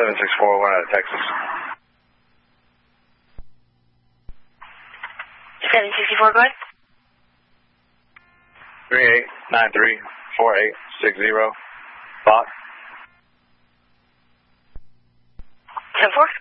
764, out of Texas. 764, go ahead. 38934860. Bot. 10-4.